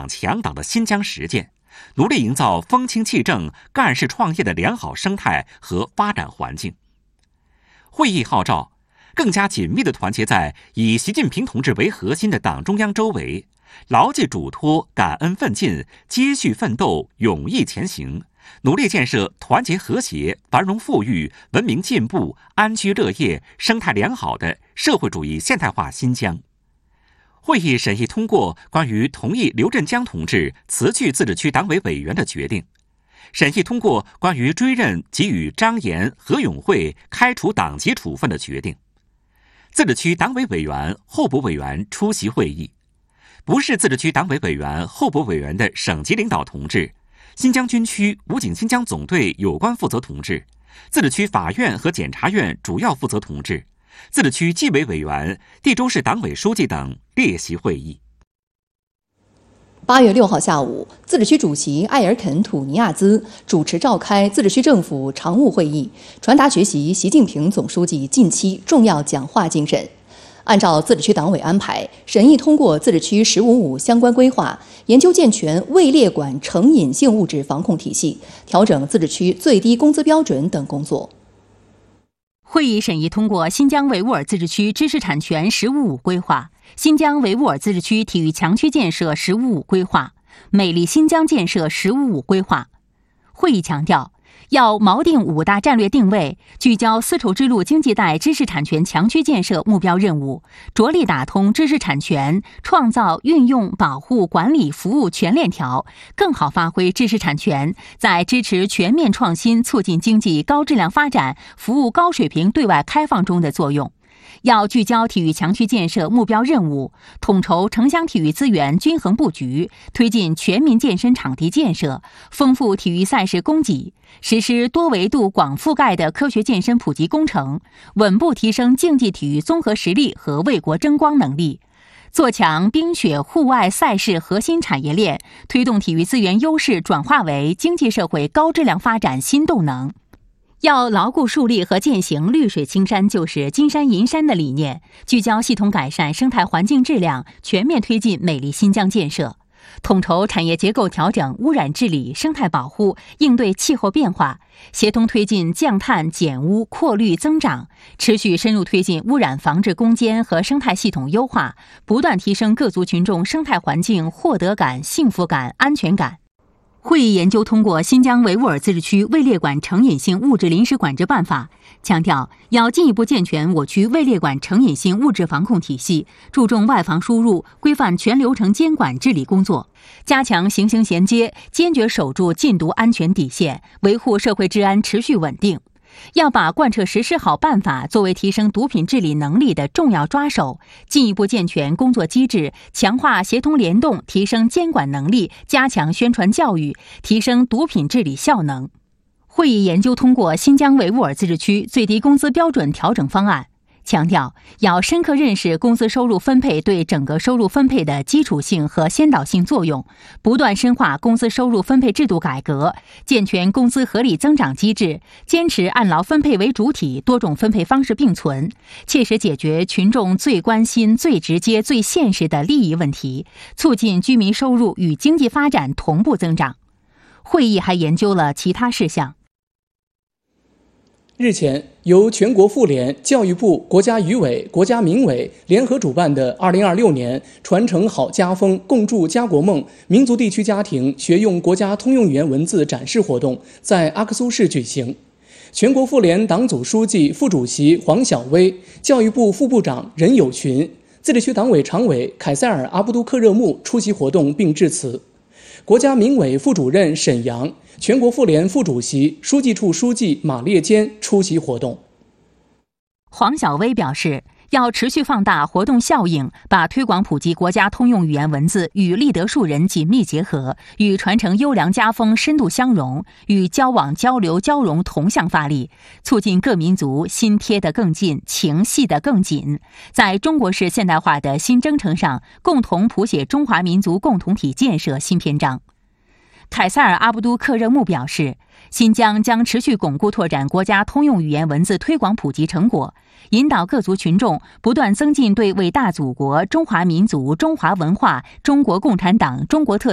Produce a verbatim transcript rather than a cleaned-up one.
党强党的新疆实践，努力营造风清气正、干事创业的良好生态和发展环境。会议号召更加紧密地团结在以习近平同志为核心的党中央周围，牢记嘱托，感恩奋进，接续奋斗，勇毅前行，努力建设团结和谐、繁荣富裕、文明进步、安居乐业、生态良好的社会主义现代化新疆。会议审议通过关于同意刘振江同志辞去自治区党委委员的决定，审议通过关于追认给予张岩、何永会开除党籍处分的决定。自治区党委委员、候补委员出席会议，不是自治区党委委员、候补委员的省级领导同志、新疆军区武警新疆总队有关负责同志、自治区法院和检察院主要负责同志、自治区纪委委员、地州市党委书记等列席会议。 八月六号下午，自治区主席艾尔肯·土尼亚兹主持召开自治区政府常务会议，传达学习习近平总书记近期重要讲话精神。按照自治区党委安排，审议通过自治区“十五五”相关规划，研究健全未列管成瘾性物质防控体系，调整自治区最低工资标准等工作。 会议审议通过新疆维吾尔自治区知识产权“十五五”规划、新疆维吾尔自治区体育强区建设“十五五”规划、美丽新疆建设“十五五”规划。会议强调，要锚定五大战略定位，聚焦丝绸之路经济带知识产权强区建设目标任务，着力打通知识产权创造、运用、保护、管理、服务全链条，更好发挥知识产权在支持全面创新、促进经济高质量发展、服务高水平对外开放中的作用。要聚焦体育强区建设目标任务，统筹城乡体育资源均衡布局，推进全民健身场地建设，丰富体育赛事供给，实施多维度广覆盖的科学健身普及工程，稳步提升竞技体育综合实力和为国争光能力，做强冰雪户外赛事核心产业链，推动体育资源优势转化为经济社会高质量发展新动能。要牢固树立和践行绿水青山就是金山银山的理念，聚焦系统改善生态环境质量，全面推进美丽新疆建设，统筹产业结构调整、污染治理、生态保护，应对气候变化，协同推进降碳减污、扩绿增长，持续深入推进污染防治攻坚和生态系统优化，不断提升各族群众生态环境获得感、幸福感、安全感。会议研究通过新疆维吾尔自治区未列管成瘾性物质临时管制办法，强调要进一步健全我区未列管成瘾性物质防控体系，注重外防输入，规范全流程监管治理工作，加强行刑衔接，坚决守住禁毒安全底线，维护社会治安持续稳定。要把贯彻实施好办法作为提升毒品治理能力的重要抓手，进一步健全工作机制，强化协同联动，提升监管能力，加强宣传教育，提升毒品治理效能。会议研究通过新疆维吾尔自治区最低工资标准调整方案，强调要深刻认识工资收入分配对整个收入分配的基础性和先导性作用，不断深化工资收入分配制度改革，健全工资合理增长机制，坚持按劳分配为主体，多种分配方式并存，切实解决群众最关心、最直接、最现实的利益问题，促进居民收入与经济发展同步增长。会议还研究了其他事项。 日前，由全国妇联、教育部、国家语委、国家民委联合主办的二零二六年传承好家风、共筑家国梦民族地区家庭学用国家通用语言文字展示活动在阿克苏市举行。全国妇联党组书记、副主席黄晓薇、教育部副部长任友群、自治区党委常委凯塞尔·阿布都克热木出席活动并致辞。国家民委副主任沈阳、全国妇联副主席、书记处书记马列坚出席活动。 黄晓薇表示，要持续放大活动效应，把推广普及国家通用语言文字与立德树人紧密结合，与传承优良家风深度相融，与交往交流交融同向发力，促进各民族心贴得更近，情系得更紧，在中国式现代化的新征程上，共同谱写中华民族共同体建设新篇章。凯塞尔·阿布都克热木表示，新疆将持续巩固拓展国家通用语言文字推广普及成果，引导各族群众不断增进对伟大祖国、中华民族、中华文化、中国共产党、中国特